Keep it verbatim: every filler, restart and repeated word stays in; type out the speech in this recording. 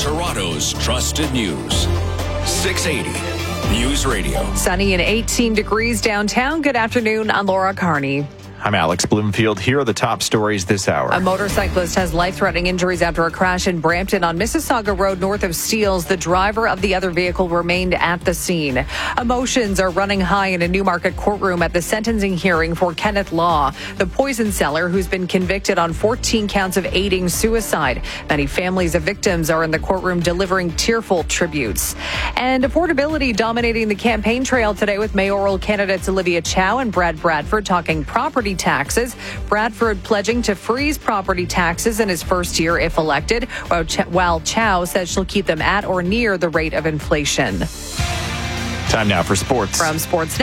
Toronto's trusted news. six eighty News Radio. Sunny and eighteen degrees downtown. Good afternoon. I'm Laura Carney. I'm Alex Bloomfield. Here are the top stories this hour. A motorcyclist has life-threatening injuries after a crash in Brampton on Mississauga Road north of Steeles. The driver of the other vehicle remained at the scene. Emotions are running high in a Newmarket courtroom at the sentencing hearing for Kenneth Law, the poison seller who's been convicted on fourteen counts of aiding suicide. Many families of victims are in the courtroom delivering tearful tributes. And affordability dominating the campaign trail today with mayoral candidates Olivia Chow and Brad Bradford talking property taxes. Bradford pledging to freeze property taxes in his first year if elected, while Chow says she'll keep them at or near the rate of inflation. Time now for sports. From Sports